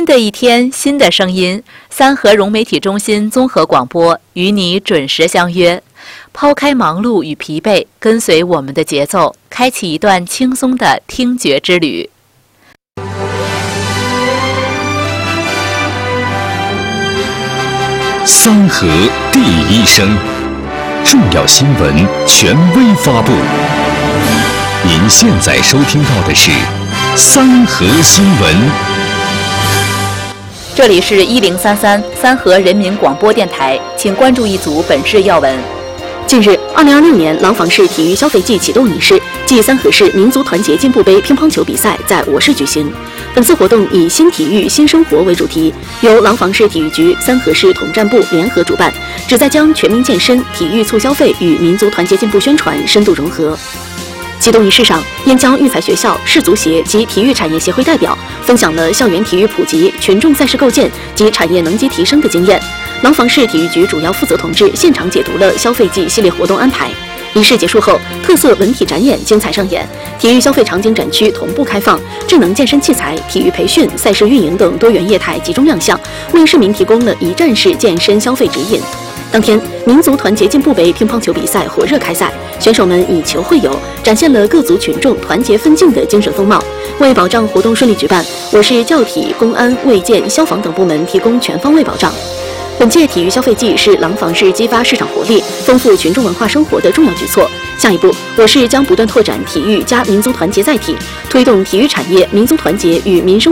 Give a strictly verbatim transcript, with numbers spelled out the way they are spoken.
新的一天，新的声音，三河融媒体中心综合广播与你准时相约。抛开忙碌与疲惫，跟随我们的节奏，开启一段轻松的听觉之旅。 三河第一声，重要新闻权威发布。您现在收听到的是三河新闻。 这里是一零三三三河人民广播电台，请关注一组本市要闻。 近日，二零二六年廊坊市体育消费季启动仪式暨三河市民族团结进步杯乒乓球比赛在我市举行。本次活动以新体育新生活为主题，由廊坊市体育局、三河市统战部联合主办，旨在将全民健身、体育促消费与民族团结进步宣传深度融合。启动仪式上，燕江育才学校、市足协及体育产业协会代表分享了校园体育普及、群众赛事构建及产业能级提升的经验。廊坊市体育局主要负责同志现场解读了消费季系列活动安排。仪式结束后，特色文体展演精彩上演，体育消费场景展区同步开放，智能健身器材、体育培训、赛事运营等多元业态集中亮相，为市民提供了一站式健身消费指引。当天，民族团结进步杯乒乓球比赛火热开赛，选手们以球会友，展现了各族群众团结奋进的精神风貌。为保障活动顺利举办，我市教体、公安、卫健、消防等部门提供全方位保障。本届体育消费季是廊坊市激发市场活力、丰富群众文化生活的重要举措。下一步，我市将不断拓展体育加民族团结载体，推动体育产业民族团结与民生